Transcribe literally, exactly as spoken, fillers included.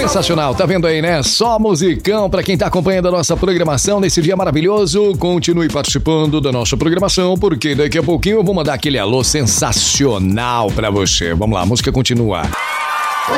Sensacional, tá vendo aí, né? Só musicão pra quem tá acompanhando a nossa programação nesse dia maravilhoso. Continue participando da nossa programação, porque daqui a pouquinho eu vou mandar aquele alô sensacional pra você. Vamos lá, a música continua.